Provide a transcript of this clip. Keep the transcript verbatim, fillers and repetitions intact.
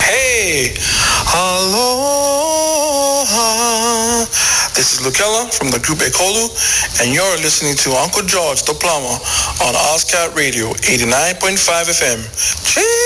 Hey, aloha. This is Lucella from the group Ekolu, and you're listening to Uncle George the Plumber on OzCat Radio, eighty-nine point five F M. Cheers.